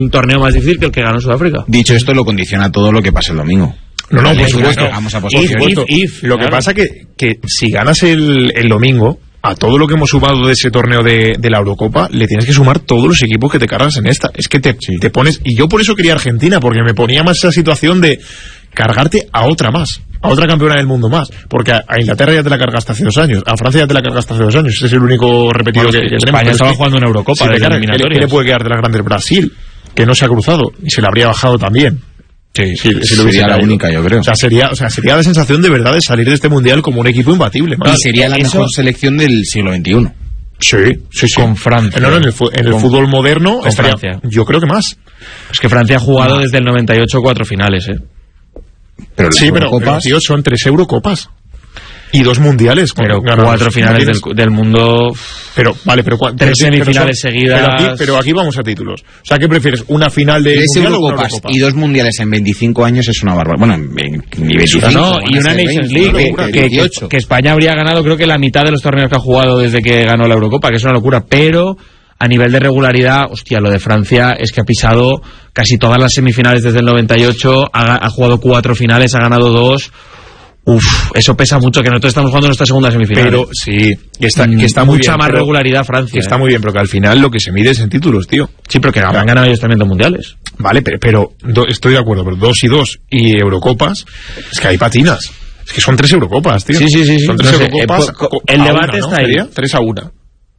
un torneo más difícil que el que ganó Sudáfrica. Dicho esto, lo condiciona todo lo que pase el domingo. No, por supuesto. Vamos a Lo que pasa que si ganas el domingo, a todo lo que hemos sumado de ese torneo de la Eurocopa, le tienes que sumar todos los equipos que te cargas en esta. Es que te pones... Y yo por eso quería Argentina, porque me ponía más esa situación de cargarte a otra más, a otra campeona del mundo más. Porque a Inglaterra ya te la cargaste hace 2 años, a Francia ya te la cargaste hace 2 años. Ese es el único repetido que tenemos. España estaba jugando en Eurocopa. ¿Qué le puede quedar de las grandes? Brasil, que no se ha cruzado, y se le habría bajado también. Sí, sería la única, yo creo. O sea, sería la sensación de verdad de salir de este mundial como un equipo imbatible. Y sería la mejor selección del siglo XXI. Sí. Con Francia. En el fútbol moderno estaría, Francia. Yo creo que más. Es que Francia ha jugado desde el 98 4 finales, Pero tío, son 3 Eurocopas y 2 mundiales. Pero 4 finales del mundo. Pero 3 semifinales seguidas. Pero aquí vamos a títulos. O sea, ¿qué prefieres? ¿Una final de 3 mundial Eurocopas y 2 mundiales en 25 años es una barbaridad? Bueno, en 25. Y una Nations League que España habría ganado, creo que la mitad de los torneos que ha jugado desde que ganó la Eurocopa, que es una locura. Pero a nivel de regularidad, hostia, lo de Francia es que ha pisado casi todas las semifinales desde el 98, ha jugado 4 finales, ha ganado 2. Eso pesa mucho, que nosotros estamos jugando nuestra segunda semifinal. Pero sí, que está muy mucha bien, más regularidad Francia. Que está muy bien, pero que al final lo que se mide es en títulos, tío. Sí, pero que habrán ganado ellos también 2 mundiales. Vale, pero estoy de acuerdo, pero 2 y 2 y Eurocopas, es que hay patinas. Es que son 3 Eurocopas, tío. Sí. Son 3 Eurocopas. El debate está ahí. 3-1.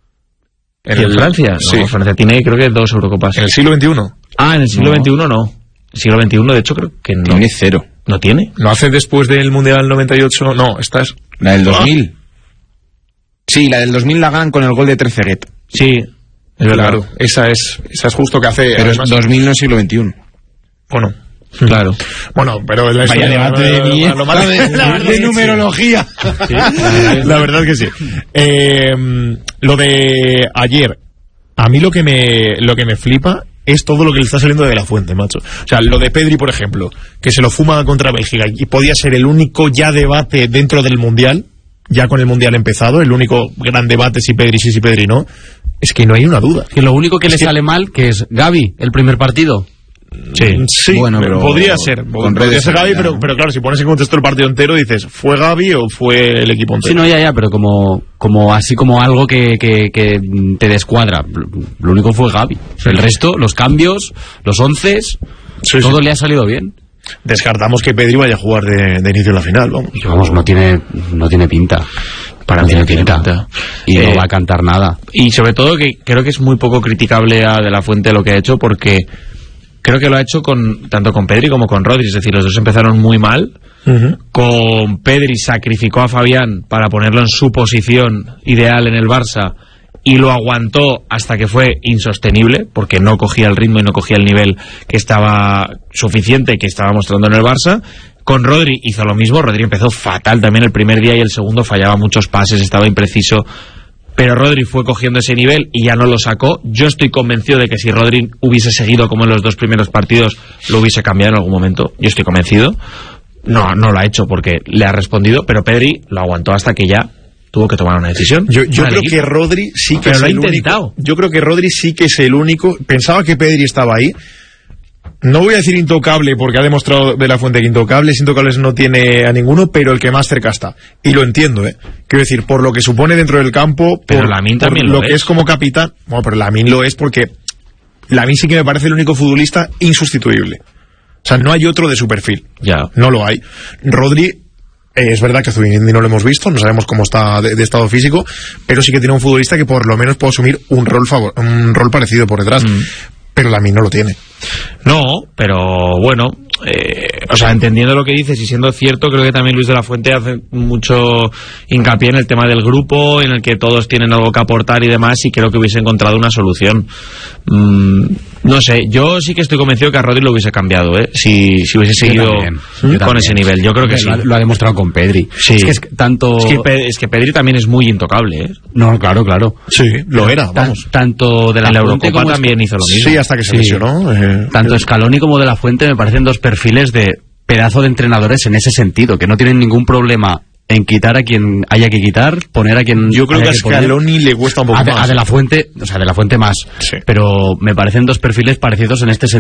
¿En Francia? Sí. No, Francia tiene, creo que 2 Eurocopas. ¿En el siglo XXI? En el siglo XXI no. El siglo XXI, de hecho, creo que no. Tiene 0. ¿No tiene? ¿No hace después del Mundial del 98? No, esta es... ¿La del 2000? Sí, la del 2000 la ganan con el gol de Trezeguet. Sí, es verdad. Claro, esa es justo que hace... Pero además, 2000 no es siglo XXI. Bueno... Claro. Bueno, pero... Vaya debate de numerología. Sí, la verdad que sí. Lo de ayer, a mí lo que me flipa es todo lo que le está saliendo de la fuente, macho. O sea, lo de Pedri, por ejemplo, que se lo fuma contra Bélgica y podía ser el único ya debate dentro del Mundial, ya con el Mundial empezado, el único gran debate si Pedri sí, si Pedri no, es que no hay una duda. Que lo único que le sale mal, que es Gavi, el primer partido. Sí, bueno, pero podría ser Gavi, pero claro, si pones en contexto el partido entero dices, ¿fue Gavi o fue el equipo entero? Sí, no, ya, pero como así como algo que te descuadra. Lo único fue Gavi. El resto, los cambios, los 11, todo le ha salido bien. Descartamos que Pedri vaya a jugar de inicio en la final, vamos. No tiene pinta. Para mí no tiene pinta. Y no va a cantar nada. Y sobre todo que creo que es muy poco criticable a De La Fuente lo que ha hecho, porque creo que lo ha hecho tanto con Pedri como con Rodri. Es decir, los dos empezaron muy mal. Con Pedri sacrificó a Fabián para ponerlo en su posición ideal en el Barça y lo aguantó hasta que fue insostenible, porque no cogía el ritmo y no cogía el nivel que estaba suficiente, que estaba mostrando en el Barça. Con Rodri hizo lo mismo. Rodri empezó fatal también el primer día y el segundo fallaba muchos pases, estaba impreciso, pero Rodri fue cogiendo ese nivel y ya no lo sacó. Yo estoy convencido de que si Rodri hubiese seguido como en los 2 primeros partidos, lo hubiese cambiado en algún momento. Yo estoy convencido. No lo ha hecho porque le ha respondido, pero Pedri lo aguantó hasta que ya tuvo que tomar una decisión. Yo creo que Rodri sí que es el único. Yo creo que Rodri sí que es el único. Pensaba que Pedri estaba ahí. No voy a decir intocable, porque ha demostrado De La Fuente que intocables no tiene a ninguno, pero el que más cerca está. Y lo entiendo, Quiero decir, por lo que supone dentro del campo, pero Lamine también lo que es como capitán. Bueno, pero Lamine lo es porque Lamine sí que me parece el único futbolista insustituible. O sea, no hay otro de su perfil. Ya. No lo hay. Rodri, es verdad que a Zubimendi no lo hemos visto, no sabemos cómo está de estado físico, pero sí que tiene un futbolista que por lo menos puede asumir un rol parecido por detrás. Pero Lamine no lo tiene. No, pero bueno, o sea, entendiendo lo que dices y siendo cierto, creo que también Luis de la Fuente hace mucho hincapié en el tema del grupo, en el que todos tienen algo que aportar y demás, y creo que hubiese encontrado una solución. No sé, yo sí que estoy convencido que a Rodri lo hubiese cambiado, si hubiese seguido con ese nivel. Yo creo que sí. Lo ha demostrado con Pedri. Sí. Es que Pedri también es muy intocable, No, claro. Sí, lo era, vamos. Tanto De La Fuente Eurocopa como también hizo lo mismo. Sí, hasta que se lesionó. Tanto Scaloni como De La Fuente me parecen 2 perfiles de pedazo de entrenadores en ese sentido, que no tienen ningún problema en quitar a quien haya que quitar, poner a quien yo creo haya que a Scaloni le cuesta un poco más. A De La Fuente, más. Sí. Pero me parecen 2 perfiles parecidos en este sentido.